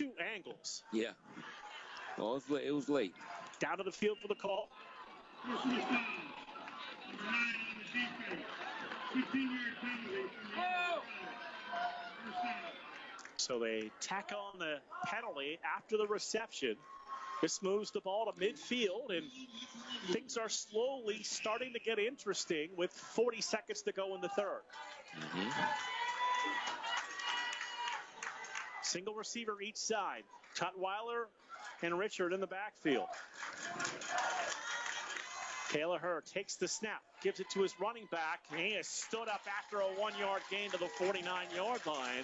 two angles. Yeah. Well, it was late. Down to the field for the call. So they tack on the penalty after the reception. This moves the ball to midfield, and things are slowly starting to get interesting with 40 seconds to go in the third. Single receiver each side. Tutwiler and Richard in the backfield. Taylor takes the snap, gives it to his running back, and he has stood up after a 1-yard gain to the 49-yard line.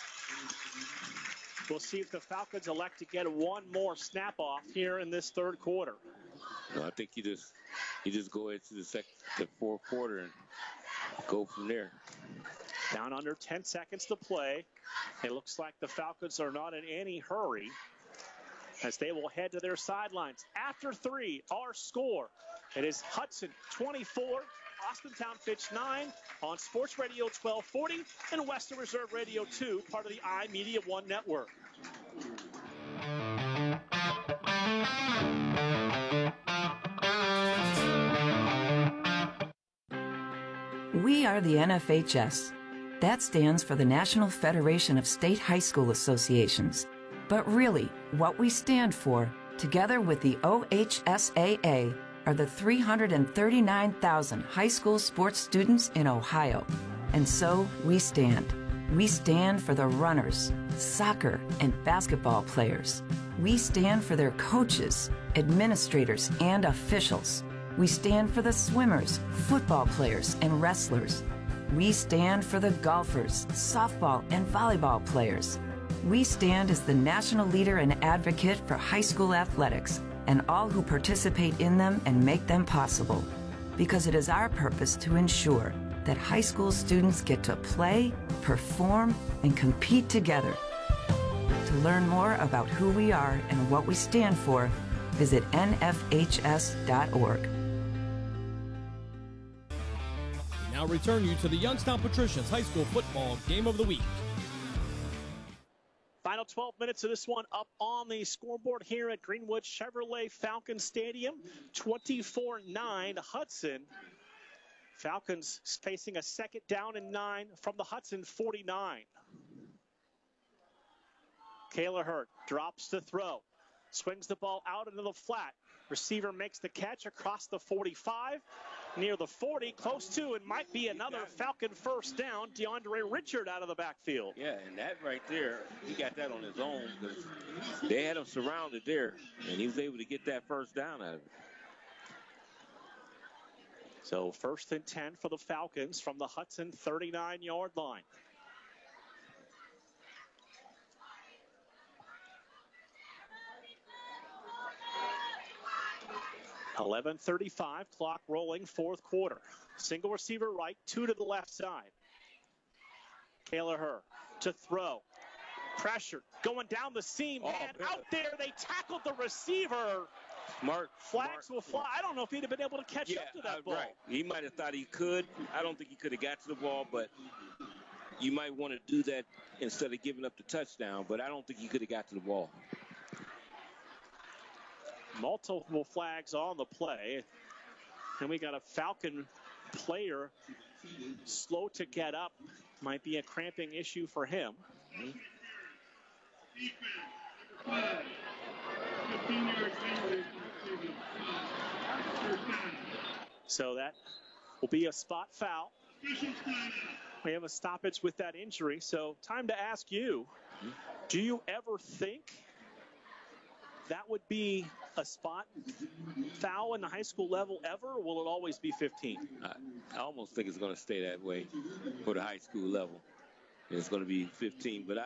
We'll see if the Falcons elect to get one more snap off here in this third quarter. No, I think you just go into the fourth quarter and go from there. Down under 10 seconds to play. It looks like the Falcons are not in any hurry as they will head to their sidelines. After 3, our score. It is Hudson 24, Austintown Fitch 9 on Sports Radio 1240 and Western Reserve Radio 2, part of the iMedia One network. We are the NFHS. That stands for the National Federation of State High School Associations. But really, what we stand for, together with the OHSAA, are the 339,000 high school sports students in Ohio. And so we stand. We stand for the runners, soccer, and basketball players. We stand for their coaches, administrators, and officials. We stand for the swimmers, football players, and wrestlers. We stand for the golfers, softball, and volleyball players. We stand as the national leader and advocate for high school athletics and all who participate in them and make them possible. Because it is our purpose to ensure that high school students get to play, perform, and compete together. To learn more about who we are and what we stand for, visit nfhs.org. We now return you to the Youngstown Patricians High School Football Game of the Week. Final 12 minutes of this one up on the scoreboard here at Greenwood Chevrolet Falcon Stadium. 24-9 Hudson. Falcons facing a second down and 9 from the Hudson 49. Kayla drops the throw. Swings the ball out into the flat. Receiver makes the catch across the 45. Near the 40, close to, and might be another Falcon first down. DeAndre Richard out of the backfield. Yeah, and that right there, he got that on his own because they had him surrounded there, and he was able to get that first down out of it. So 1st and 10 for the Falcons from the Hudson 39-yard line. .11:35, clock rolling, fourth quarter. Single receiver right, 2 to the left side. Kayla to throw. Pressure, going down the seam, out there, they tackled the receiver. Smart. Flags will fly. I don't know if he'd have been able to catch up to that ball. Right. He might have thought he could. I don't think he could have got to the ball, but you might want to do that instead of giving up the touchdown, but I don't think he could have got to the ball. Multiple flags on the play. And we got a Falcon player slow to get up. Might be a cramping issue for him. So that will be a spot foul. We have a stoppage with that injury. So time to ask you, do you ever think that would be a spot foul in the high school level ever, or will it always be 15? I almost think it's going to stay that way for the high school level. It's going to be 15, but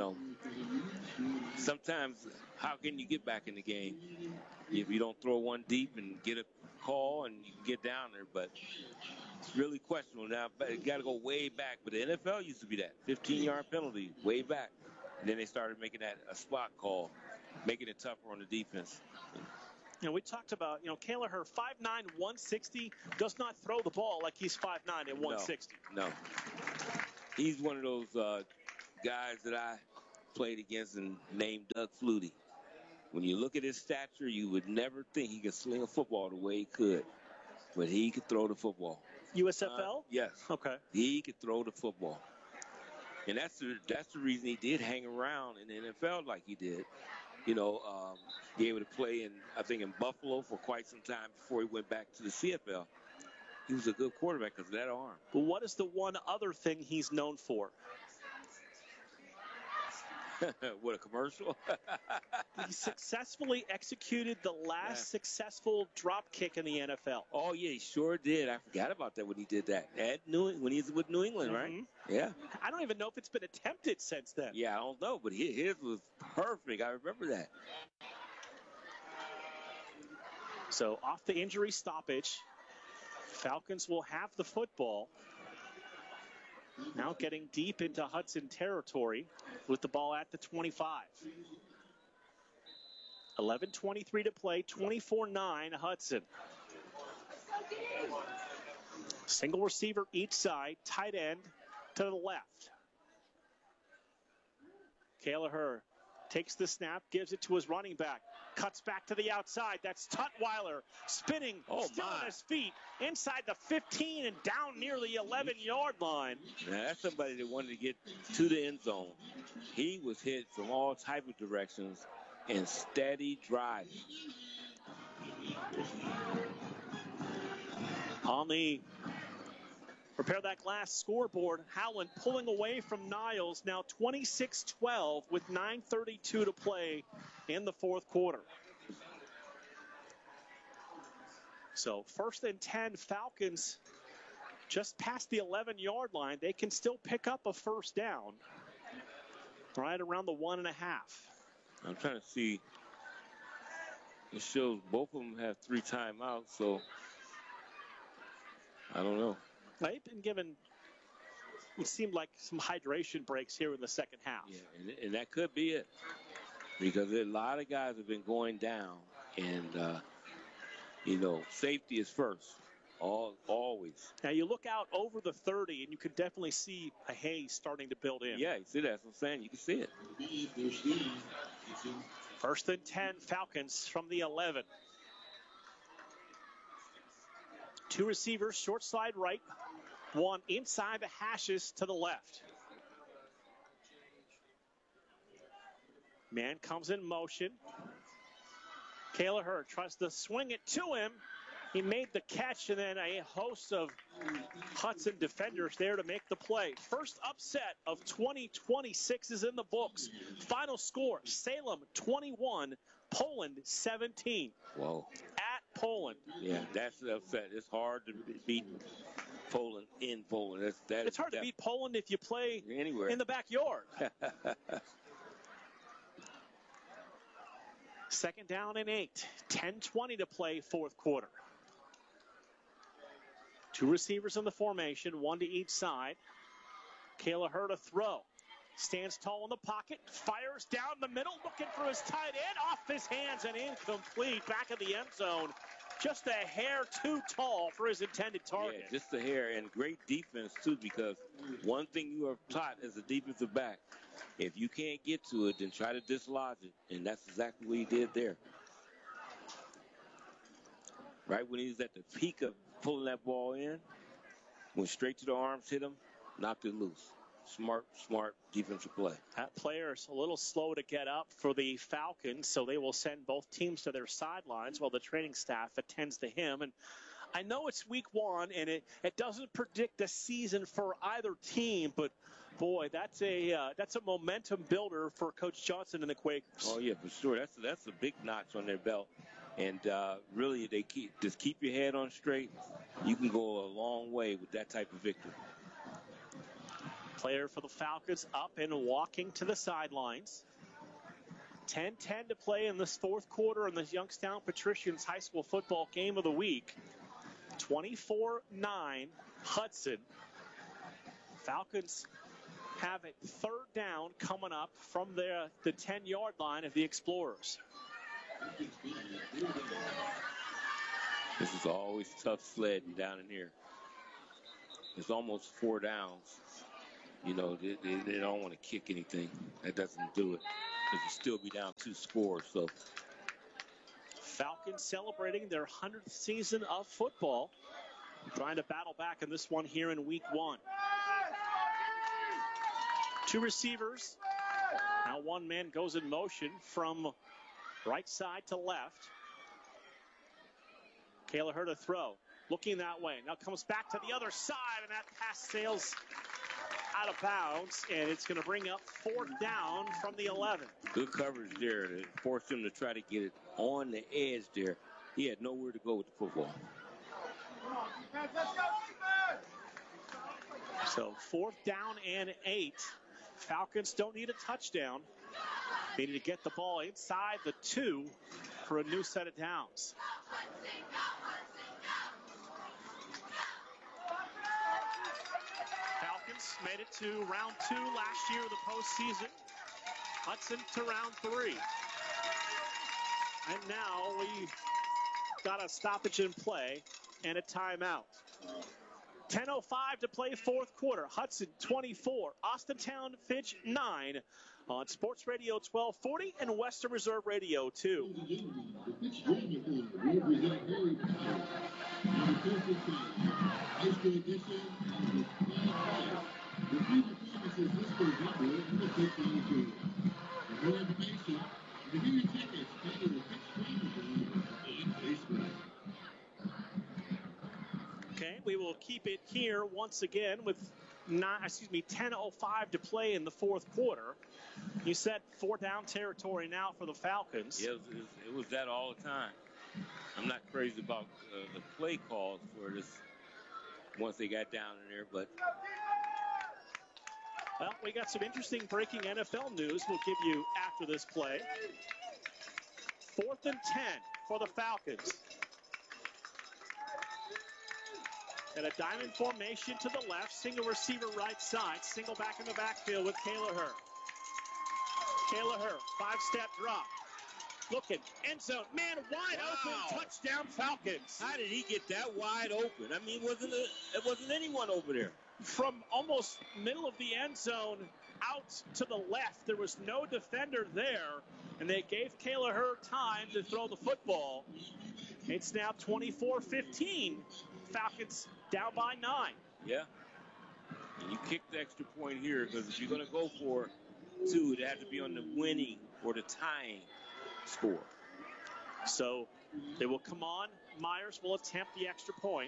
sometimes how can you get back in the game if you don't throw one deep and get a call and you can get down there? But it's really questionable now. You got to go way back. But the NFL used to be that 15-yard penalty way back, and then they started making that a spot call, making it tougher on the defense. We talked about, Kayla 5'9", 160, does not throw the ball like he's 5'9" and 160. No. He's one of those guys that played against and named Doug Flutie. When you look at his stature, you would never think he could sling a football the way he could. But he could throw the football. USFL? Yes. Okay. He could throw the football. And that's the reason he did hang around in the NFL like he did. You know, be able to play in Buffalo for quite some time before he went back to the CFL. He was a good quarterback because of that arm. But what is the one other thing he's known for? What, a commercial? He successfully executed the last successful drop kick in the NFL. Oh, yeah, he sure did. I forgot about that when he did that. When he was with New England, right? Yeah. I don't even know if it's been attempted since then. Yeah, I don't know, but his was perfect. I remember that. So off the injury stoppage, Falcons will have the football. Now getting deep into Hudson territory with the ball at the 25. 11:23 to play, 24-9 Hudson. Single receiver each side, tight end to the left. Kelleher takes the snap, gives it to his running back. Cuts back to the outside. That's Tutwiler spinning, still on his feet, inside the 15 and down near the 11-yard line. Now, that's somebody that wanted to get to the end zone. He was hit from all type of directions and steady driving. On the Prepare That Glass scoreboard, Howland pulling away from Niles, now 26-12 with 9:32 to play in the fourth quarter. So 1st and 10, Falcons just past the 11-yard line. They can still pick up a first down right around the 1.5. I'm trying to see. It shows both of them have 3 timeouts, so I don't know. They've been given, it seemed like, some hydration breaks here in the second half. Yeah, and that could be it. Because a lot of guys have been going down. And, safety is first. Always. Now, you look out over the 30, and you can definitely see a haze starting to build in. Yeah, you see that. That's what I'm saying. You can see it. 1st and 10, Falcons from the 11. 2 receivers, short slide right. 1 inside the hashes to the left. Man comes in motion. Kelleher tries to swing it to him. He made the catch, and then a host of Hudson defenders there to make the play. First upset of 2026 is in the books. Final score, Salem 21, Poland 17. Whoa. At Poland. Yeah, that's the upset. It's hard to beat Poland in Poland. It's hard to beat Poland if you play anywhere in the backyard. 2nd down and 8. 10:20 to play, fourth quarter. 2 receivers in the formation, 1 to each side. Kelleher to throw. Stands tall in the pocket, fires down the middle, looking for his tight end, off his hands and incomplete, back of the end zone. Just a hair too tall for his intended target. Yeah, just a hair, and great defense, too, because one thing you are taught as a defensive back, if you can't get to it, then try to dislodge it, and that's exactly what he did there. Right when he was at the peak of pulling that ball in, went straight to the arms, hit him, knocked it loose. Smart defensive play. That player is a little slow to get up for the Falcons, so they will send both teams to their sidelines while the training staff attends to him. And I know it's week 1, and it doesn't predict a season for either team, but boy, that's a momentum builder for Coach Johnson and the Quakers. Oh yeah, for sure. That's a big notch on their belt. And really, they keep your head on straight. You can go a long way with that type of victory. Player for the Falcons up and walking to the sidelines. 10:10 to play in this fourth quarter in the Youngstown Patricians High School football game of the week. 24-9 Hudson. Falcons have a 3rd down coming up from the 10-yard line of the Explorers. This is always tough sledding down in here. It's almost 4 downs. You know, they don't want to kick anything. That doesn't do it. Because you still be down 2 scores. So Falcons celebrating their 100th season of football. Trying to battle back in this one here in week 1. 2 receivers. Now one man goes in motion from right side to left. Kelleher to throw. Looking that way. Now comes back to the other side, and that pass sails out of bounds, and it's going to bring up 4th down from the 11. Good coverage there to force him to try to get it on the edge there. He had nowhere to go with the football. So 4th down and 8. Falcons don't need a touchdown. They need to get the ball inside the 2 for a new set of downs. Falcons made it to round 2 last year of the postseason. Hudson to round 3. And now we got a stoppage in play and a timeout. 10:05 to play 4th quarter. Hudson 24, Austintown Fitch 9 on Sports Radio 1240 and Western Reserve Radio 2. Okay, we will keep it here once again with 10:05 to play in the 4th quarter. You said 4 down territory now for the Falcons. Yeah, it was that all the time. I'm not crazy about the play calls for this once they got down in there, but. Well, we got some interesting breaking NFL news we'll give you after this play. 4th and 10 for the Falcons. And a diamond formation to the left, single receiver right side, single back in the backfield with Kelleher. Kelleher, 5-step drop. Looking, end zone, man wide open, touchdown Falcons. How did he get that wide open? I mean, it wasn't anyone over there. From almost middle of the end zone out to the left, there was no defender there, and they gave Kelleher time to throw the football. It's now 24-15. Falcons down by 9. Yeah. And you kick the extra point here because if you're going to go for 2, it has to be on the winning or the tying score. So they will come on. Myers will attempt the extra point.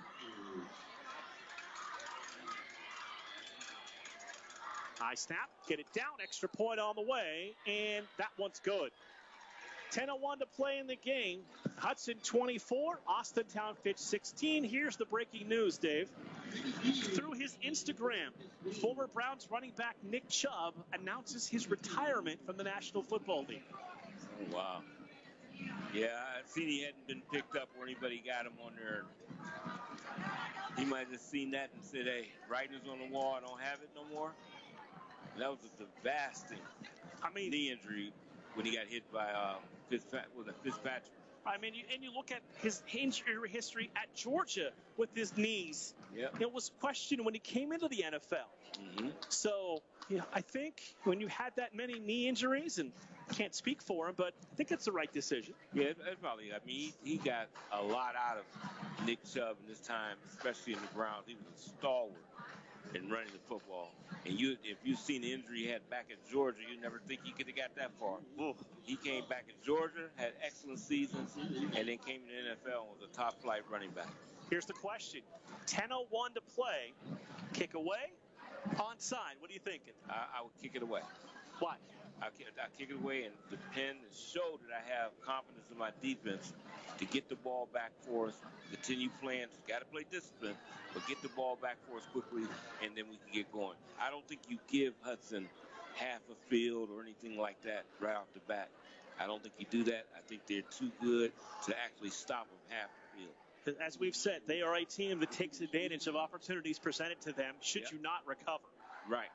High snap, get it down, extra point on the way, and that one's good. 10:01 to play in the game. Hudson 24, Austintown Fitch 16. Here's the breaking news, Dave. Through his Instagram, former Browns running back Nick Chubb announces his retirement from the National Football League. Oh, wow. Yeah, I seen he hadn't been picked up or anybody got him on there. He might have just seen that and said, hey, writing's on the wall, I don't have it no more. And that was a devastating knee injury when he got hit by Fitzpatrick. I mean, you look at his injury history at Georgia with his knees. Yep. It was questioned when he came into the NFL. Mm-hmm. So, I think when you had that many knee injuries, and can't speak for him, but I think it's the right decision. Yeah, that's probably. I mean, he got a lot out of Nick Chubb in this time, especially in the Browns. He was a stalwart in running the football. And if you've seen the injury he had back at Georgia, you never think he could have got that far. Ooh. He came back at Georgia, had excellent seasons, and then came to the NFL and was a top-flight running back. Here's the question. 10:01 to play. Kick away, onside. What are you thinking? I would kick it away. Why? I'll kick it away and depend and show that I have confidence in my defense to get the ball back for us, continue playing. Got to play discipline, but get the ball back for us quickly, and then we can get going. I don't think you give Hudson half a field or anything like that right off the bat. I don't think you do that. I think they're too good to actually stop them half the field. As we've said, they are a team that takes advantage of opportunities presented to them should you not recover. Right.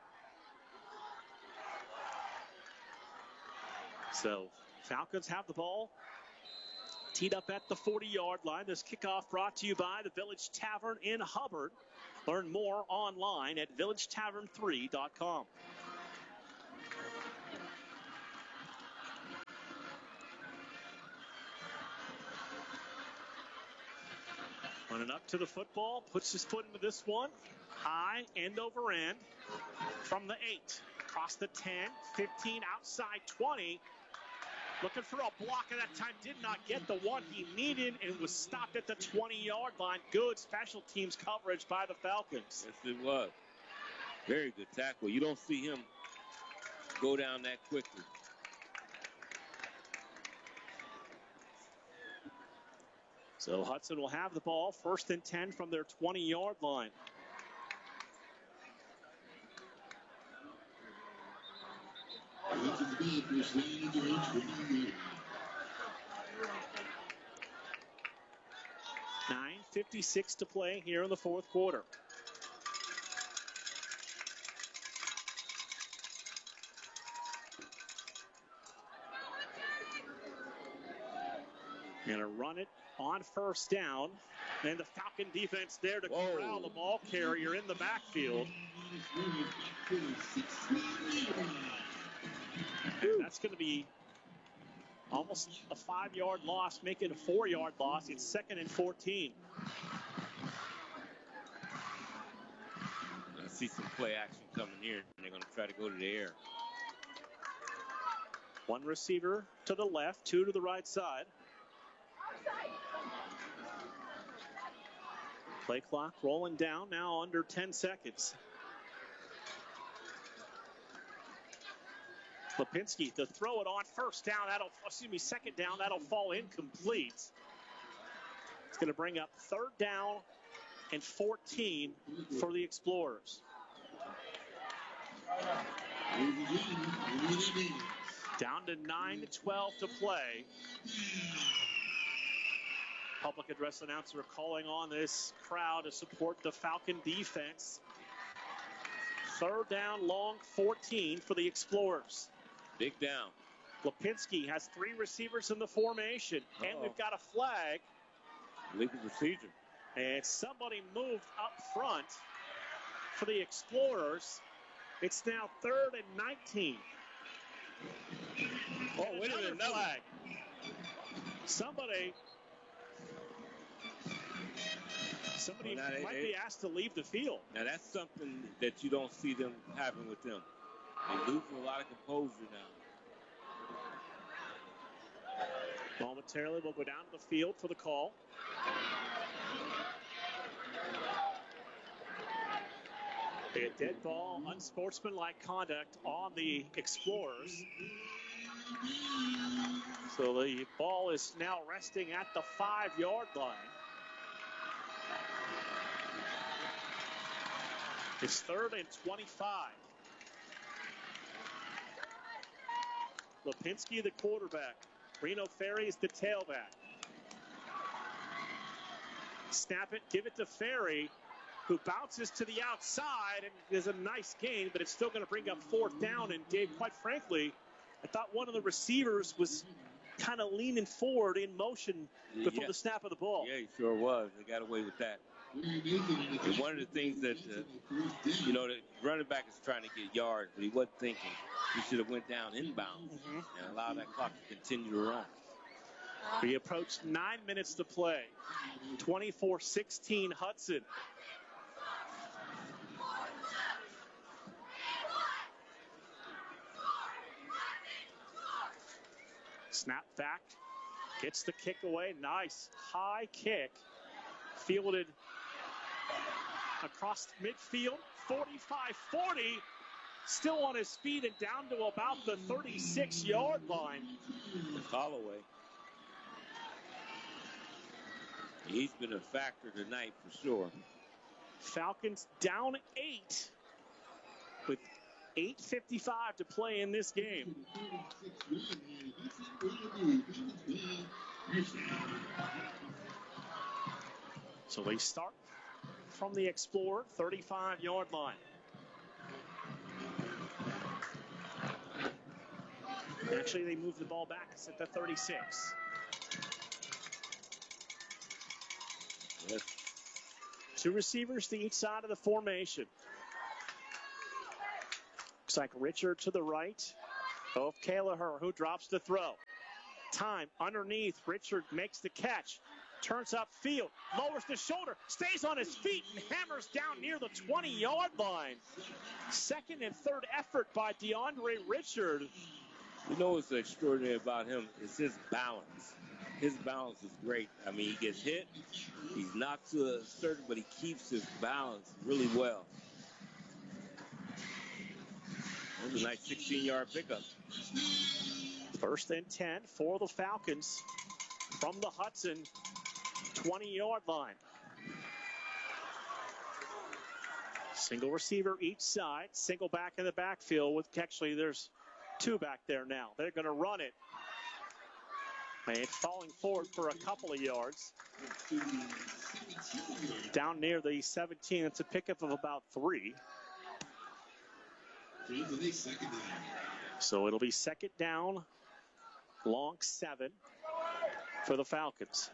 So Falcons have the ball Teed up at the 40-yard line. This kickoff brought to you by the Village Tavern in Hubbard. Learn more online at villagetavern3.com. Running up to the football, puts his foot into this one. High, end over end. From the 8, across the 10, 15, outside 20. Looking for a block at that time, did not get the one he needed and was stopped at the 20-yard line. Good special teams coverage by the Falcons. Yes, it was. Very good tackle. You don't see him go down that quickly. So Hudson will have the ball, 1st and 10 from their 20-yard line. .56 to play here in the 4th quarter. Gonna run it on 1st down. And the Falcon defense there to corral the ball carrier in the backfield. And that's going to be almost a 5-yard loss, making a 4-yard loss. It's 2nd and 14. I see some play action coming here, and they're going to try to go to the air. 1 receiver to the left, 2 to the right side. Play clock rolling down now, under 10 seconds. Lipinski to throw it on 1st down. 2nd down. That'll fall incomplete. It's going to bring up 3rd down and 14 for the Explorers. Down to 9:12 to play. Public address announcer calling on this crowd to support the Falcon defense. 3rd down, long 14 for the Explorers. Big down. Lipinski has 3 receivers in the formation. And we've got a flag. Legal procedure. And somebody moved up front for the Explorers. It's now 3rd and 19. Oh, wait a minute. Flag. Somebody might be asked to leave the field. Now, that's something that you don't see them having with them. They lose a lot of composure now. Momentarily, we'll go down to the field for the call. A dead ball, unsportsmanlike conduct on the Explorers. So the ball is now resting at the 5-yard line. It's 3rd and 25. Lipinski, the quarterback. Reno Ferry is the tailback. Snap it, give it to Ferry, who bounces to the outside and is a nice gain, but it's still going to bring up 4th down. And Dave, quite frankly, I thought one of the receivers was kind of leaning forward in motion before the snap of the ball. Yeah, he sure was. They got away with that. And one of the things that, the running back is trying to get yards, but he wasn't thinking. He should have went down inbound and allowed that clock to continue to run. We approach 9 minutes to play. 24-16 Hudson. Snap back, gets the kick away. Nice high kick. Fielded across midfield. 45-40. Still on his feet and down to about the 36-yard line. Holloway. He's been a factor tonight for sure. Falcons down 8 with 8:55 to play in this game. So they start from the Explorer 35-yard line. Actually, they move the ball back. It's at the 36. Yes. 2 receivers to each side of the formation. Looks like Richard to the right of Kelleher, who drops the throw. Time underneath. Richard makes the catch. Turns upfield. Lowers the shoulder. Stays on his feet and hammers down near the 20-yard line. Second and third effort by DeAndre Richard. You know what's extraordinary about him is his balance. His balance is great. I mean, he gets hit. He's knocked to a certain, but he keeps his balance really well. That was a nice 16-yard pickup. First and 10 for the Falcons from the Hudson 20-yard line. Single receiver each side. Single back in the backfield with actually there's 2 back there now. They're going to run it. And falling forward for a couple of yards. Down near the 17. It's a pickup of about 3. So it'll be second down, long 7 for the Falcons.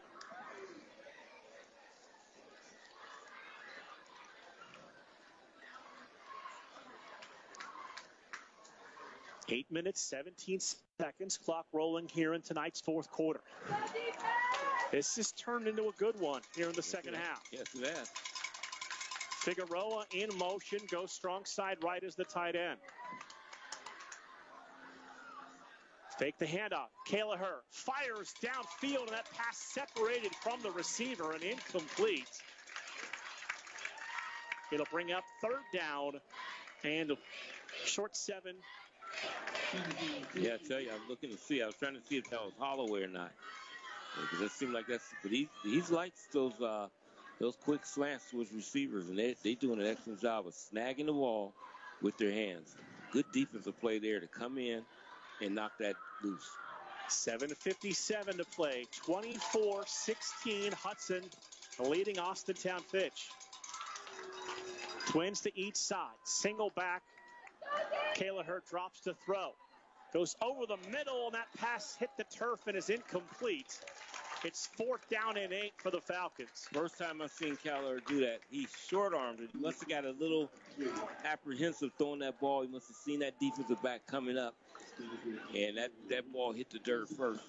Eight minutes, 17 seconds. Clock rolling here in tonight's fourth quarter. This has turned into a good one here in the second half. Yes, it has. Figueroa in motion, goes strong side right as the tight end. Fake the handoff. Kelleher fires downfield, and that pass separated from the receiver and incomplete. It'll bring up third down and short 7. Yeah, I tell you, I'm looking to see. I was trying to see if that was Holloway or not. Because it seemed like that's. But he's likes those quick slants to his receivers, and they doing an excellent job of snagging the ball with their hands. Good defensive play there to come in and knock that loose. 7:57 to play. 24-16 Hudson leading Austintown Fitch. Twins to each side. Single back. Kelleher drops to throw. Goes over the middle, and that pass hit the turf and is incomplete. It's 4th down and 8 for the Falcons. First time I've seen Kelleher do that. He short-armed it. He must have got a little apprehensive throwing that ball. He must have seen that defensive back coming up. And that ball hit the dirt first.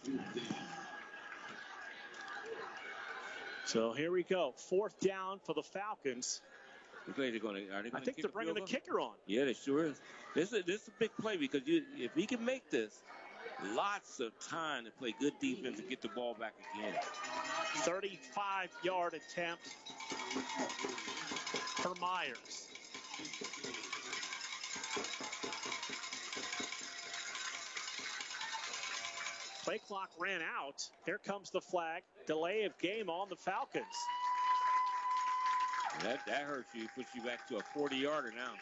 So here we go. 4th down for the Falcons. I think they're bringing the kicker on. Yeah, they sure is. This is a big play because if he can make this, lots of time to play good defense and get the ball back again. 35-yard attempt for Myers. Play clock ran out. Here comes the flag. Delay of game on the Falcons. That hurts you. Puts you back to a 40-yarder now.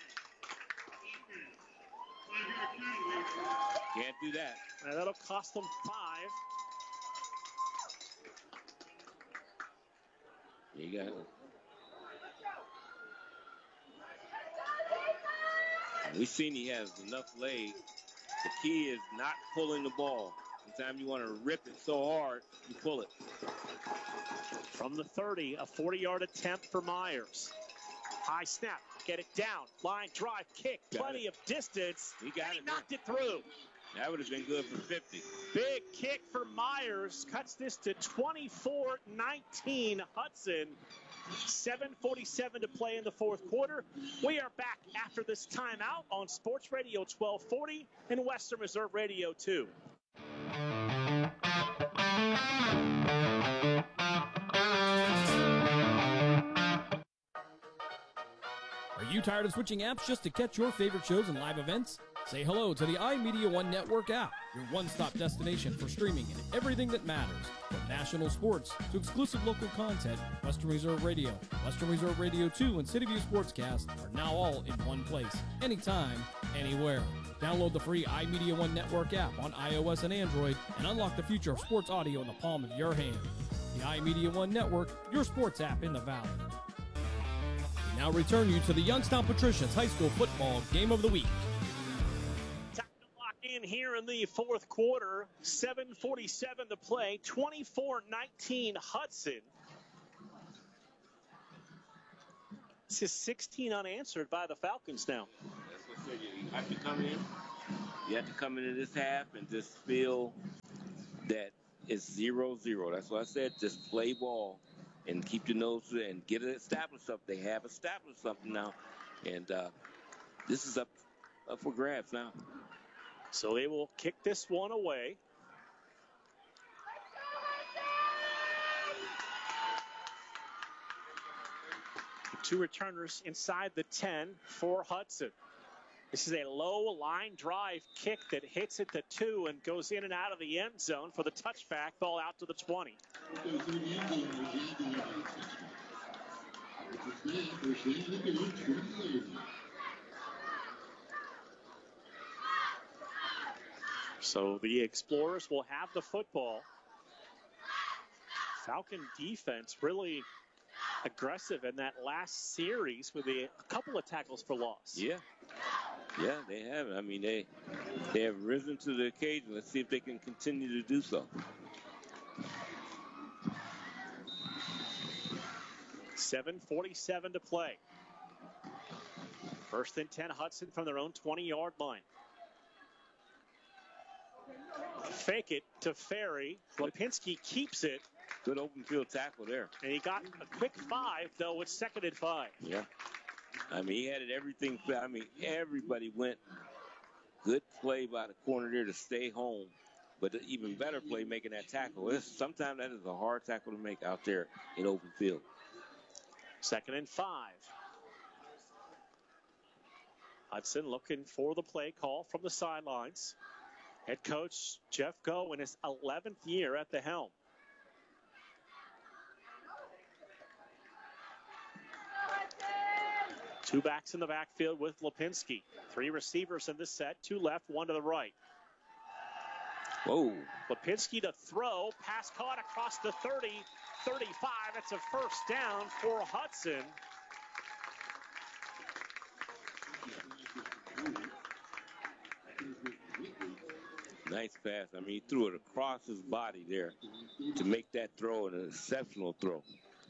Can't do that. And that'll cost them 5. You got it. We've seen he has enough legs. The key is not pulling the ball. Sometimes you want to rip it so hard, you pull it. From the 30, a 40-yard attempt for Myers. High snap, get it down. Line drive, kick, plenty of distance. He knocked it through. That would have been good for 50. Big kick for Myers. Cuts this to 24-19 Hudson. 7:47 to play in the fourth quarter. We are back after this timeout on Sports Radio 1240 and Western Reserve Radio 2. Are you tired of switching apps just to catch your favorite shows and live events? Say hello to the iMedia One Network app, your one-stop destination for streaming and everything that matters. From national sports to exclusive local content, Western Reserve Radio, Western Reserve Radio 2, and City View Sportscast are now all in one place, anytime, anywhere. Download the free iMedia One Network app on iOS and Android and unlock the future of sports audio in the palm of your hand. The iMedia One Network, your sports app in the Valley. We now return you to the Youngstown Patricians High School Football Game of the Week. Time to lock in here in the fourth quarter. 7:47 to play. 24-19 Hudson. This is 16 unanswered by the Falcons now. That's what I said. You have to come in. You have to come into this half and just feel that it's 0-0. That's what I said. Just play ball and keep your nose to it and get it established up. They have established something now. And this is up for grabs now. So they will kick this one away. Two returners inside the 10 for Hudson. This is a low line drive kick that hits at the 2 and goes in and out of the end zone for the touchback. Ball out to the 20. So the Explorers will have the football. Falcon defense really aggressive in that last series with a couple of tackles for loss. Yeah, they have. I mean, they have risen to the occasion. Let's see if they can continue to do so. $7:47 to play. First and 10, Hudson from their own 20-yard line. Fake it to Ferry. Lipinski keeps it. Good open field tackle there. And he got a quick 5, though, it's 2nd and 5. Yeah. I mean, he had it everything. I mean, everybody went. Good play by the corner there to stay home. But the even better play making that tackle. Sometimes that is a hard tackle to make out there in open field. 2nd and 5. Hudson looking for the play call from the sidelines. Head coach Jeff Go in his 11th year at the helm. Two backs in the backfield with Lipinski. 3 receivers in this set, 2 left, 1 to the right. Whoa. Lipinski to throw, pass caught across the 30, 35. It's a first down for Hudson. Nice pass. I mean, he threw it across his body there to make that throw, an exceptional throw.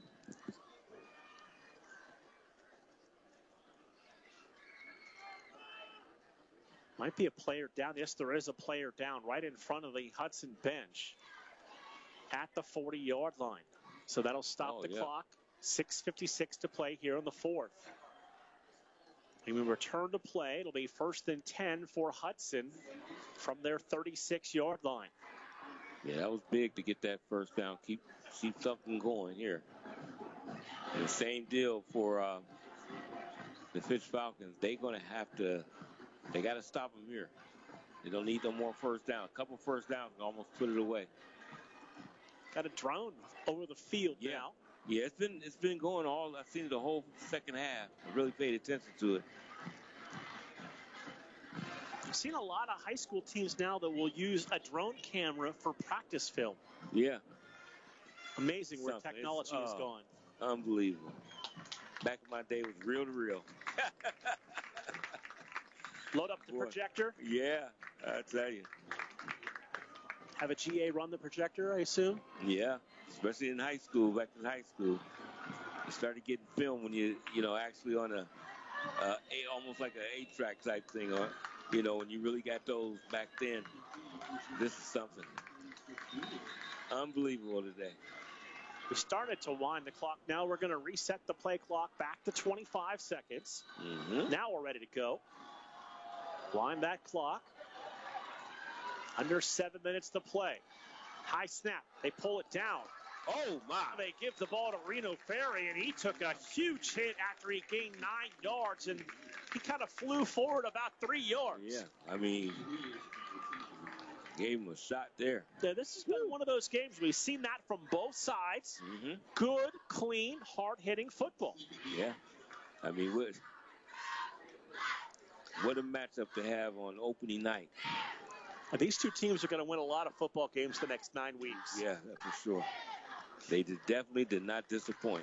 Might be a player down. Yes, there is a player down right in front of the Hudson bench at the 40-yard line. So that'll stop the clock. 6:56 to play here in the 4th. And we return to play. It'll be 1st and 10 for Hudson from their 36-yard line. Yeah, that was big to get that first down. Keep something going here. And the same deal for the Fitch Falcons. They're going to have to, they got to stop them here. They don't need no more first down. A couple first downs and almost put it away. Got a drone over the field now. Yeah, it's been going all. I've seen it the whole second half. I really paid attention to it. I've seen a lot of high school teams now that will use a drone camera for practice film. Yeah. Amazing where technology has gone. Unbelievable. Back in my day, it was reel to reel. Load up the projector. Yeah, I tell you. Have a GA run the projector, I assume? Yeah, especially in high school, back in high school. You started getting film when you actually on a almost like an 8-track type thing, or, when you really got those back then. This is something unbelievable today. We started to wind the clock. Now we're going to reset the play clock back to 25 seconds. Mm-hmm. Now we're ready to go. Wind that clock. Under 7 minutes to play. High snap. They pull it down. Oh, my. They give the ball to Reno Ferry, and he took a huge hit after he gained 9 yards, and he kind of flew forward about 3 yards. Yeah, I mean, gave him a shot there. Yeah, this has been one of those games. We've seen that from both sides. Mm-hmm. Good, clean, hard-hitting football. Yeah. I mean, what a matchup to have on opening night. These two teams are going to win a lot of football games the next 9 weeks. Yeah, for sure. They definitely did not disappoint.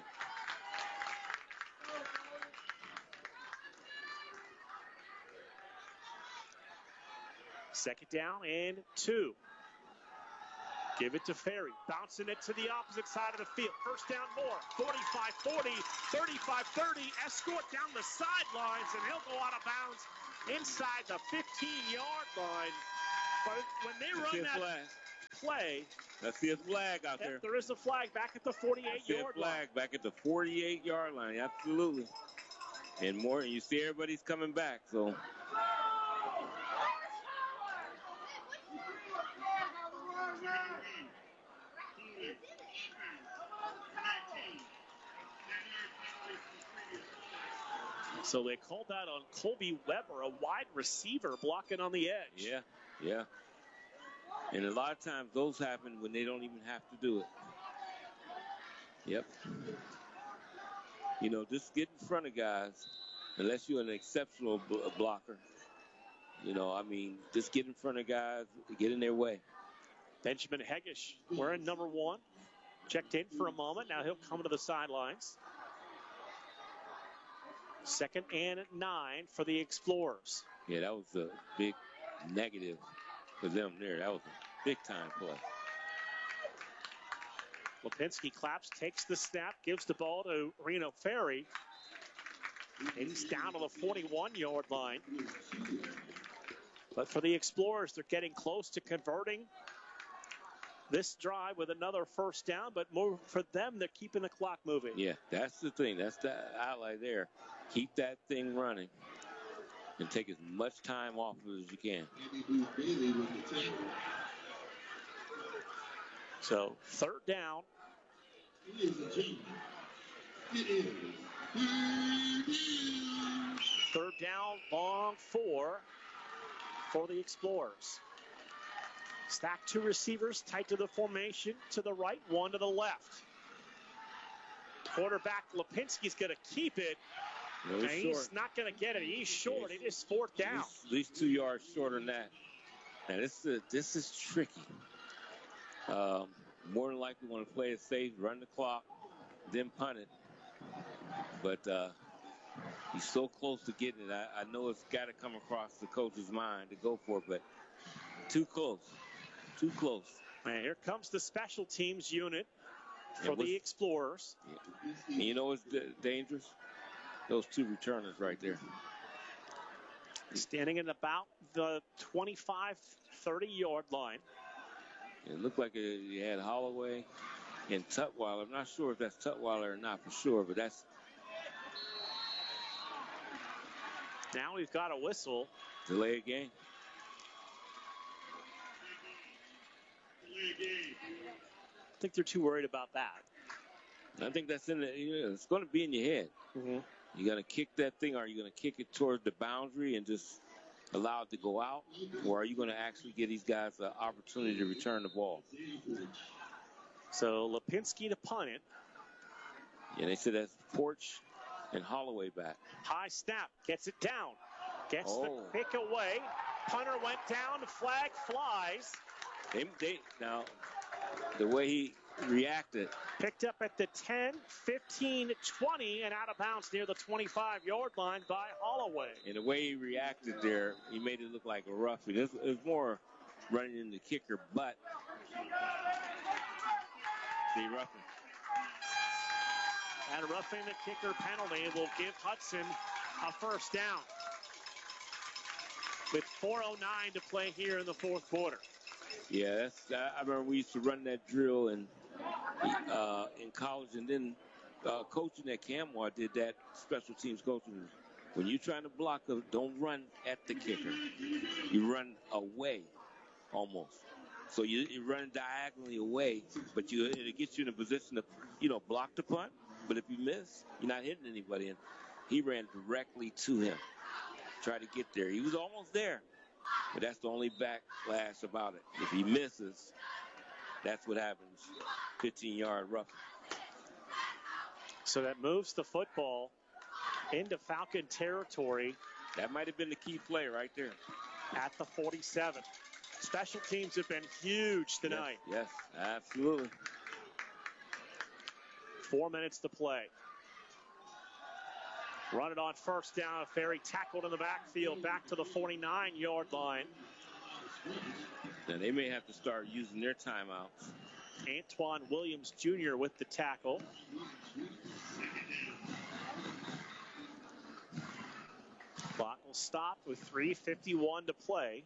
Second down and 2. Give it to Ferry. Bouncing it to the opposite side of the field. First down more. 45-40, 35-30. Escort down the sidelines, and he'll go out of bounds inside the 15-yard line. But when they run that play. I see a flag out there. There is a flag back at the 48-yard line. Flag back at the 48-yard line. Absolutely. And more, you see everybody's coming back, so. So they called that on Colby Weber, a wide receiver blocking on the edge. Yeah. And a lot of times those happen when they don't even have to do it. Yep. You know, just get in front of guys, unless you're an exceptional blocker. You know, I mean, just get in front of guys, get in their way. Benjamin Hegesh wearing number 1. Checked in for a moment. Now he'll come to the sidelines. 2nd and 9 for the Explorers. Yeah, that was a big negative for them there. That was a big-time play. Lipinski claps, takes the snap, gives the ball to Reno Ferry. And he's down to the 41-yard line. But for the Explorers, they're getting close to converting this drive with another first down. But more for them, they're keeping the clock moving. Yeah, that's the thing. That's the highlight there. Keep that thing running and take as much time off of it as you can. So 3rd down. Third down, long 4 for the Explorers. Stack 2 receivers tight to the formation. To the right, 1 to the left. Quarterback Lipinski's going to keep it. No, he's not going to get it. He's short. It is 4th down. At least 2 yards shorter than that. Now, this is tricky. More than likely want to play it safe, run the clock, then punt it. But he's so close to getting it. I know it's got to come across the coach's mind to go for it, but too close. Too close. Man, here comes the special teams unit for the Explorers. And you know what's dangerous? Those 2 returners right there. Standing at about the 25, 30-yard line. It looked like you had Holloway and Tutwiler. I'm not sure if that's Tutwiler or not for sure, but that's. Now we've got a whistle. Delay a game. I think they're too worried about that. I think that's in it's going to be in your head. Mm-hmm. You got to kick that thing, or are you going to kick it toward the boundary and just allow it to go out? Or are you going to actually give these guys an opportunity to return the ball? So Lipinski to punt it. Yeah, they said that's Porch and Holloway back. High snap, gets it down. Gets the kick away. Punter went down, the flag flies. Now, the way he reacted. Picked up at the 10, 15, 20, and out of bounds near the 25-yard line by Holloway. And the way he reacted there, he made it look like a roughing. It was more running in the kicker, but the roughing. And roughing the kicker penalty will give Hudson a first down. With 4:09 to play here in the 4th quarter. Yeah, I remember we used to run that drill in college, and then coaching at Camwa did that special teams coaching. When you're trying to block, don't run at the kicker. You run away, almost. So you're running diagonally away, but it gets you in a position to, block the punt. But if you miss, you're not hitting anybody. And he ran directly to him, tried to get there. He was almost there. But that's the only backlash about it. If he misses, that's what happens. 15-yard roughing. So that moves the football into Falcon territory. That might have been the key play right there. At the 47. Special teams have been huge tonight. Yes, absolutely. 4 minutes to play. Run it on first down. Ferry tackled in the backfield back to the 49-yard line. Now, they may have to start using their timeouts. Antoine Williams Jr. with the tackle. Clock will stop with 3:51 to play.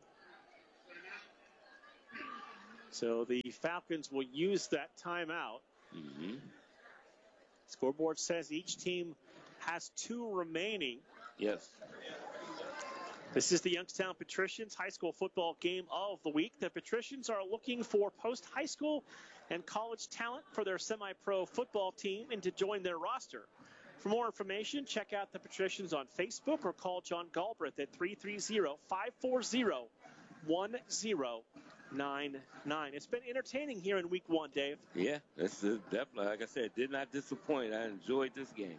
So the Falcons will use that timeout. Mm-hmm. Scoreboard says each team has 2 remaining. Yes. This is the Youngstown Patricians high school football game of the week. The Patricians are looking for post-high school and college talent for their semi-pro football team and to join their roster. For more information, check out the Patricians on Facebook or call John Galbraith at 330-540-1099. It's been entertaining here in week 1, Dave. Yeah, this is definitely, like I said, did not disappoint. I enjoyed this game.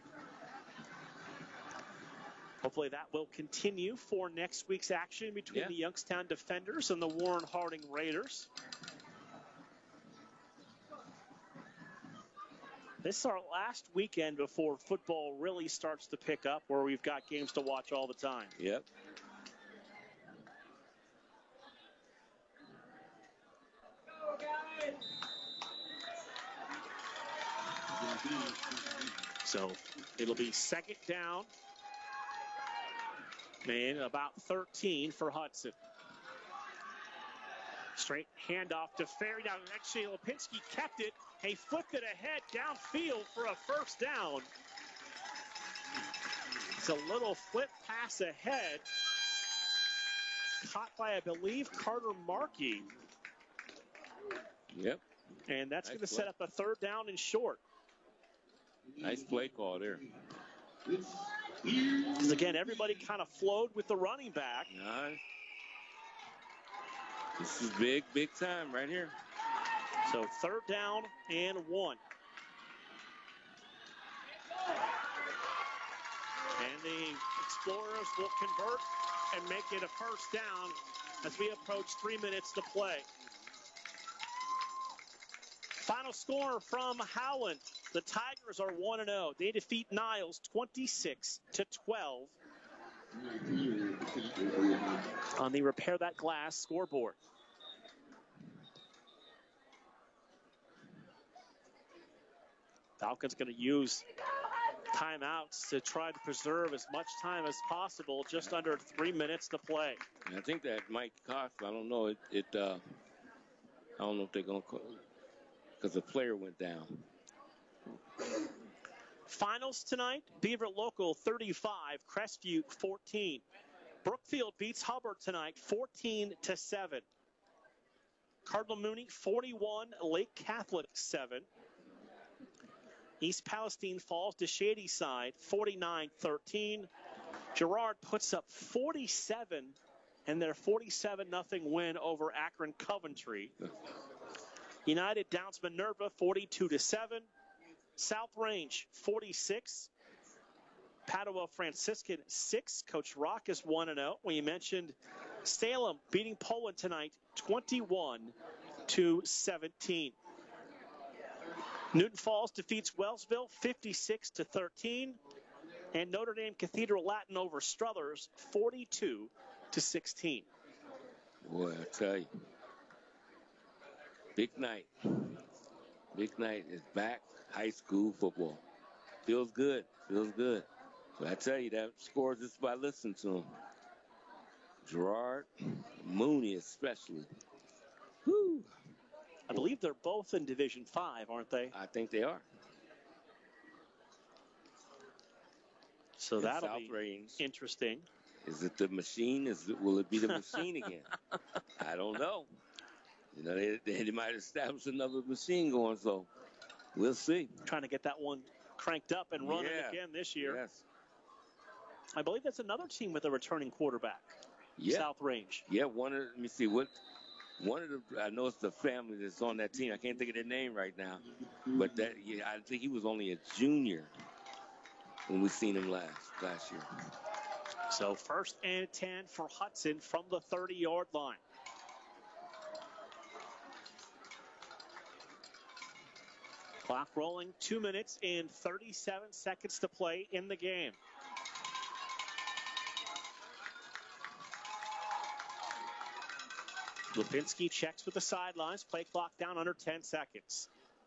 Hopefully that will continue for next week's action between the Youngstown Defenders and the Warren Harding Raiders. This is our last weekend before football really starts to pick up, where we've got games to watch all the time. Yep. So it'll be second down and about 13 for Hudson. Straight handoff to Ferry down. Actually, Lipinski kept it. He flipped it ahead downfield for a first down. It's a little flip pass ahead. Caught by, I believe, Carter Markey. Yep. And that's going to set up a third down and short. Nice play call there. Because, again, everybody kind of flowed with the running back. This is big, big time right here. So third down and 1. And the Explorers will convert and make it a first down as we approach 3 minutes to play. Final score from Howland. The Tigers are 1-0. They defeat Niles 26-12 on the Repair That Glass scoreboard. Falcons going to use timeouts to try to preserve as much time as possible. Just under 3 minutes to play. I think that might cost. I don't know. I don't know if they're going to, because the player went down. Finals tonight: Beaver Local 35, Crestview 14. Brookfield beats Hubbard tonight 14-7. Cardinal Mooney 41, Lake Catholic 7. East Palestine falls to Shadyside 49-13. Girard puts up 47 in their 47-0 win over Akron Coventry. United downs Minerva 42-7. South Range 46. Padua Franciscan 6. Coach Rock is 1-0. We mentioned Salem beating Poland tonight 21-17. Newton Falls defeats Wellsville 56-13. And Notre Dame Cathedral Latin over Struthers 42-16. Boy, I tell you. Big night. Big night is back. High school football. Feels good. Feels good. So I tell you, that scores just by listening to them. Girard, Mooney especially. Whew. I believe they're both in Division 5, aren't they? I think they are. So and that'll South be Range. Interesting. Is it the machine? Will it be the machine again? I don't know. You know, they might establish another machine going, so we'll see. Trying to get that one cranked up and running again this year. Yes. I believe that's another team with a returning quarterback. Yeah. South Range. Yeah, let me see what. One of the, I know it's the family that's on that team. I can't think of their name right now, but I think he was only a junior when we seen him last year. So 1st and 10 for Hudson from the 30-yard line. Clock rolling, 2 minutes and 37 seconds to play in the game. Lipinski checks with the sidelines. Play clock down under 10 seconds.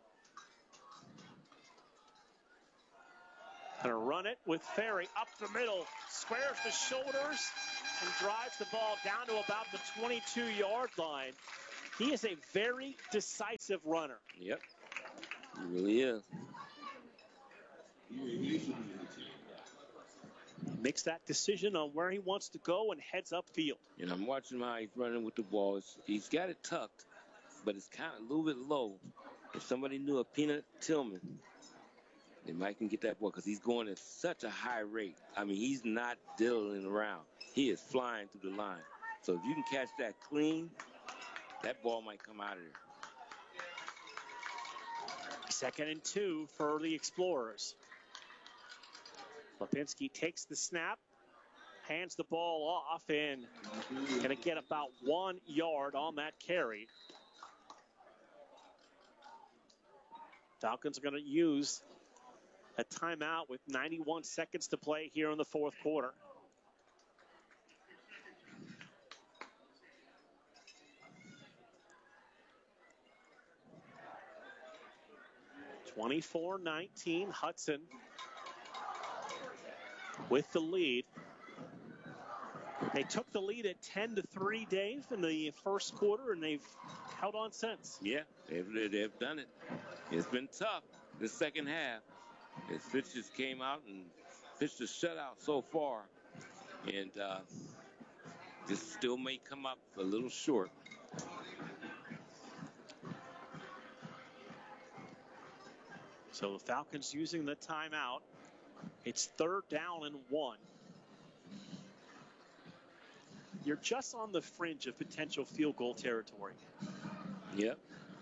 Gonna run it with Ferry up the middle. Squares the shoulders and drives the ball down to about the 22-yard line. He is a very decisive runner. Yep, he really is. Makes that decision on where he wants to go and heads upfield. And I'm watching how he's running with the ball. He's got it tucked, but it's kind of a little bit low. If somebody knew a Peanut Tillman, they might can get that ball because he's going at such a high rate. I mean, he's not diddling around. He is flying through the line. So if you can catch that clean, that ball might come out of there. 2nd and 2 for the Explorers. Lipinski takes the snap, hands the ball off, and going to get about 1 yard on that carry. Falcons are going to use a timeout with 91 seconds to play here in the 4th quarter. (24-19) Hudson with the lead. They took the lead at 10-3, Dave, in the 1st quarter, and they've held on since. Yeah, they've done it. It's been tough the second half. As Fitch just came out and pitched a shutout so far, and this still may come up a little short. So the Falcons using the timeout. It's 3rd down and 1. You're just on the fringe of potential field goal territory. Yep.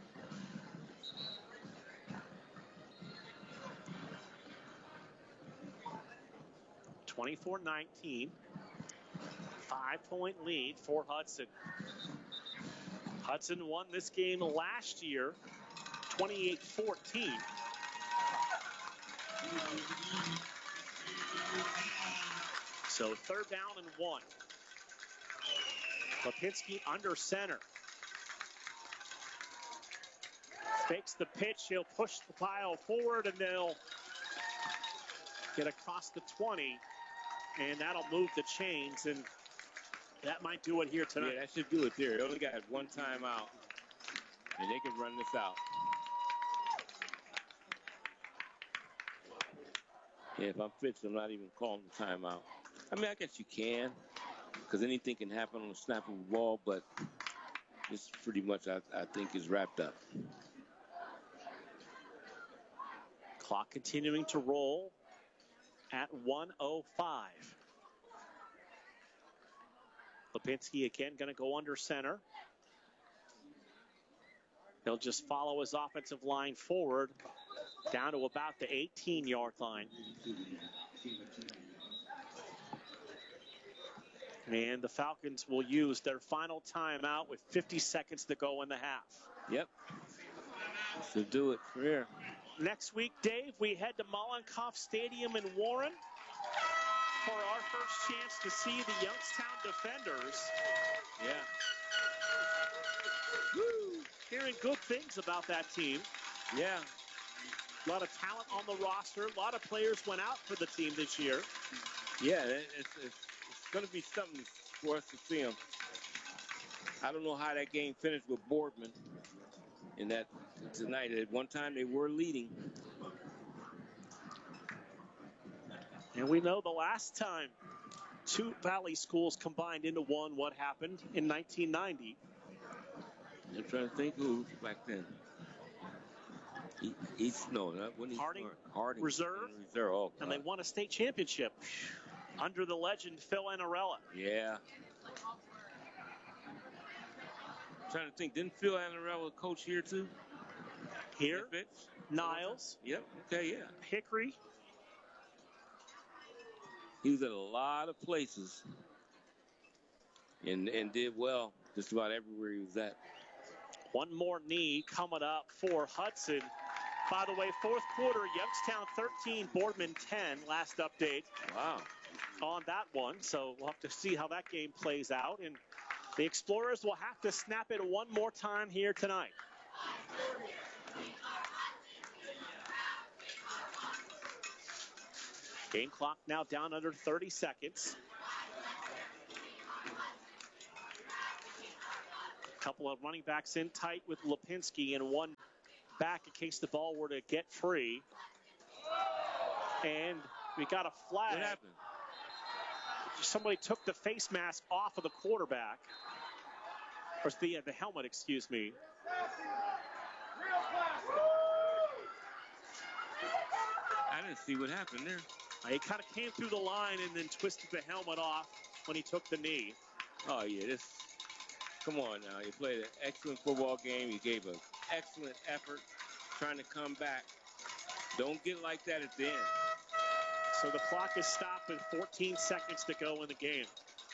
(24-19). 5-point lead for Hudson. Hudson won this game last year, 28-14. So 3rd down and 1. Lipinski under center. Fakes the pitch. He'll push the pile forward, and they'll get across the 20. And that'll move the chains, and that might do it here tonight. Yeah, that should do it there. They only got 1 timeout, and they can run this out. Yeah, if I'm Fitch, I'm not even calling the timeout. I mean, I guess you can, because anything can happen on the snap of the ball, but this pretty much, I think, is wrapped up. Clock continuing to roll at 1:05. Lipinski again going to go under center. He'll just follow his offensive line forward down to about the 18-yard line. And the Falcons will use their final timeout with 50 seconds to go in the half. Yep. Should do it for here. Next week, Dave, we head to Mollenkoff Stadium in Warren for our first chance to see the Youngstown Defenders. Yeah. Woo! Hearing good things about that team. Yeah. A lot of talent on the roster. A lot of players went out for the team this year. Yeah, it's going to be something for us to see them. I don't know how that game finished with Boardman in that tonight. At one time, they were leading. And we know the last time 2 Valley schools combined into one, what happened in 1990. I'm trying to think who back then. Harding Harding Reserve. Oh, and they won a state championship under the legend Phil Annarella. Yeah. I'm trying to think. Didn't Phil Annarella coach here too? Here. Niles. Yep. Okay. Yeah. Hickory. He was at a lot of places and did well just about everywhere he was at. One more knee coming up for Hudson. By the way, 4th quarter, Youngstown 13, Boardman 10, last update. Wow. On that one, so we'll have to see how that game plays out. And The Explorers will have to snap it one more time here tonight. Game clock now down under 30 seconds. A couple of running backs in tight with Lipinski and one back in case the ball were to get free. And we got a flag. What happened? Somebody took the face mask off of the quarterback. Or the helmet, excuse me. I didn't see what happened there. He kind of came through the line and then twisted the helmet off when he took the knee. Oh, yeah, come on now. You played an excellent football game. You gave an excellent effort trying to come back. Don't get like that at the end. So the clock is stopped with 14 seconds to go in the game.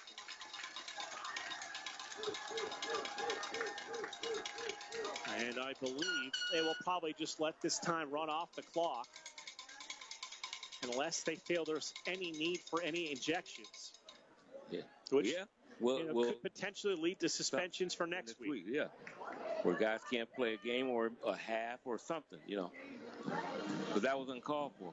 And I believe they will probably just let this time run off the clock unless they feel there's any need for any injections. Yeah. Which Well, could potentially lead to suspensions for next week. Yeah. Where guys can't play a game or a half or something, Because that was uncalled for.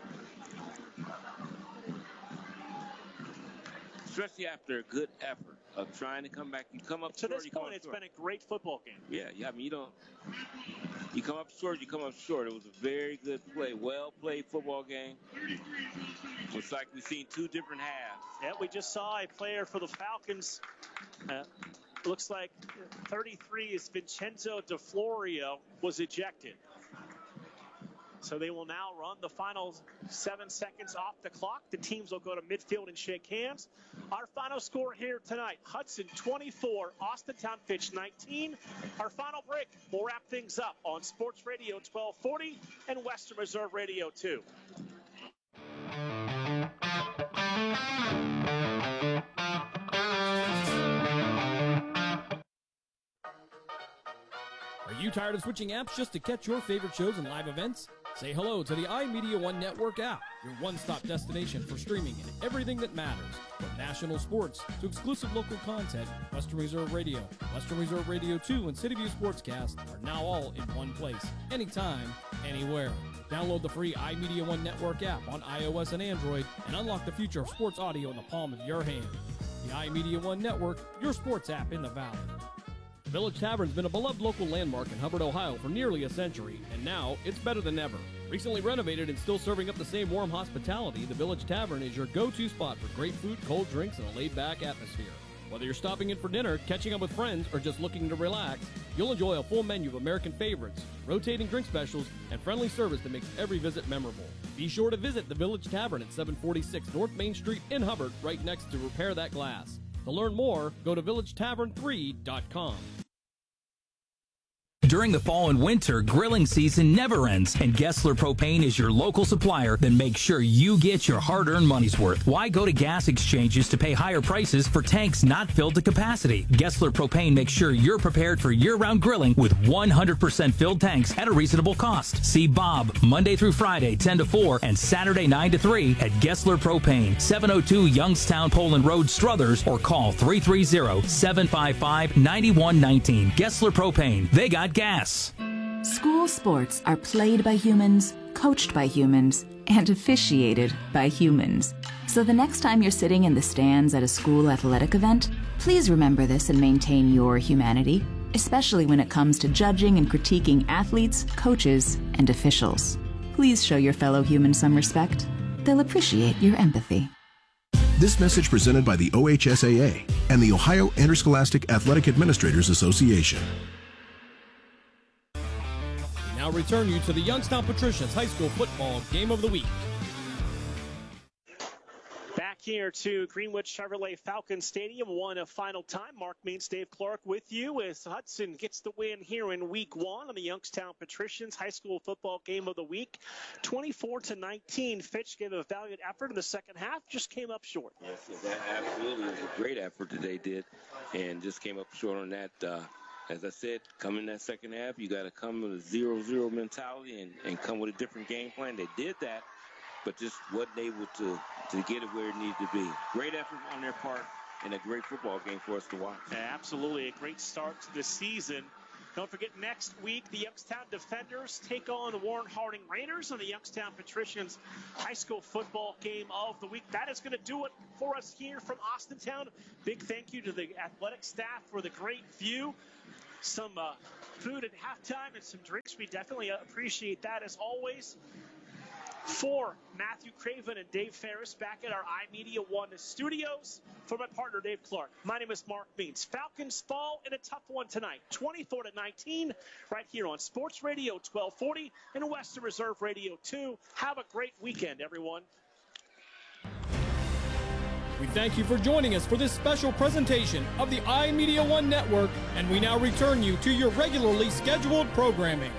Especially after a good effort of trying to come back. You come up to short. this point, it's been a great football game. Yeah. I mean, you come up short, you come up short. It was a very good play, well-played football game. Looks like we've seen two different halves. Yeah, we just saw a player for the Falcons. Looks like 33 is Vincenzo DeFlorio was ejected. So they will now run the final 7 seconds off the clock. The teams will go to midfield and shake hands. Our final score here tonight, Hudson 24, Austintown Fitch 19. Our final break, we'll wrap things up on Sports Radio 1240 and Western Reserve Radio 2. Are you tired of switching apps just to catch your favorite shows and live events? Say hello to the iMedia One Network app, your one-stop destination for streaming and everything that matters. From national sports to exclusive local content, Western Reserve Radio, Western Reserve Radio 2, and City View Sportscast are now all in one place, anytime, anywhere. Download the free iMedia One Network app on iOS and Android and unlock the future of sports audio in the palm of your hand. The iMedia One Network, your sports app in the Valley. The Village Tavern's been a beloved local landmark in Hubbard, Ohio for nearly a century, and now it's better than ever. Recently renovated and still serving up the same warm hospitality, the Village Tavern is your go-to spot for great food, cold drinks, and a laid-back atmosphere. Whether you're stopping in for dinner, catching up with friends, or just looking to relax, you'll enjoy a full menu of American favorites, rotating drink specials, and friendly service that makes every visit memorable. Be sure to visit the Village Tavern at 746 North Main Street in Hubbard, right next to Repair That Glass. To learn more, go to villagetavern3.com. During the fall and winter, grilling season never ends, and Gessler Propane is your local supplier that makes sure you get your hard-earned money's worth. Why go to gas exchanges to pay higher prices for tanks not filled to capacity? Gessler Propane makes sure you're prepared for year-round grilling with 100% filled tanks at a reasonable cost. See Bob Monday through Friday, 10 to 4, and Saturday, 9 to 3 at Gessler Propane, 702 Youngstown Poland Road, Struthers, or call 330-755-9119. Gessler Propane. They got gas. School sports are played by humans, coached by humans, and officiated by humans. So the next time you're sitting in the stands at a school athletic event, please remember this and maintain your humanity, especially when it comes to judging and critiquing athletes, coaches, and officials. Please show your fellow humans some respect. They'll appreciate your empathy. This message presented by the OHSAA and the Ohio Interscholastic Athletic Administrators Association. Now return you to the Youngstown Patricians High School Football Game of the Week. Back here to Greenwood Chevrolet Falcon Stadium, one a final time. Mark Means, Dave Clark with you as Hudson gets the win here in week one on the Youngstown Patricians High School Football Game of the Week. 24-19. Fitch gave a valiant effort in the second half, just came up short. Yes, that absolutely was a great effort that they did, and just came up short on that. As I said, come in that second half, you got to come with a 0-0 mentality and come with a different game plan. They did that, but just wasn't able to get it where it needed to be. Great effort on their part, and a great football game for us to watch. Absolutely, a great start to the season. Don't forget, next week, the Youngstown Defenders take on the Warren Harding Raiders on the Youngstown Patricians high school football game of the week. That is going to do it for us here from Austintown. Big thank you to the athletic staff for the great view. Some food at halftime and some drinks. We definitely appreciate that as always. For Matthew Craven and Dave Ferris back at our iMedia One studios. For my partner, Dave Clark, my name is Mark Means. Falcons fall in a tough one tonight, 24-19, right here on Sports Radio 1240 and Western Reserve Radio 2. Have a great weekend, everyone. We thank you for joining us for this special presentation of the iMedia One Network, and we now return you to your regularly scheduled programming.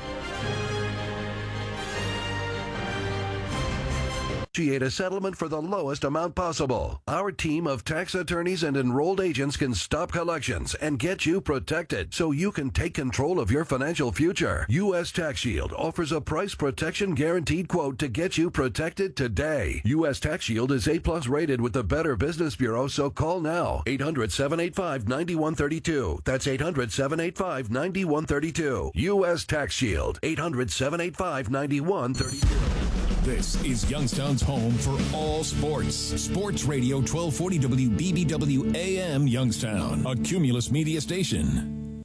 Negotiate a settlement for the lowest amount possible. Our team of tax attorneys and enrolled agents can stop collections and get you protected so you can take control of your financial future. U.S. Tax Shield offers a price protection guaranteed quote to get you protected today. U.S. Tax Shield is A+ rated with the Better Business Bureau, so call now. 800-785-9132. That's 800-785-9132. U.S. Tax Shield. 800-785-9132. This is Youngstown's home for all sports. Sports Radio 1240 WBBW AM Youngstown, a Cumulus media station.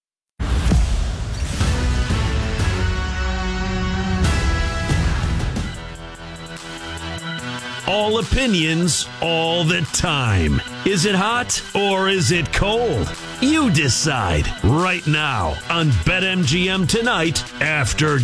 All opinions, all the time. Is it hot or is it cold? You decide right now on BetMGM tonight after